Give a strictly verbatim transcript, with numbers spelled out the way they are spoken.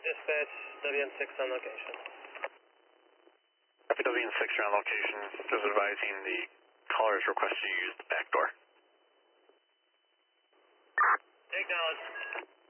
Dispatch, W N six on location. Copy W N six, you're on location. Just advising the caller is requested to use the back door. Acknowledged.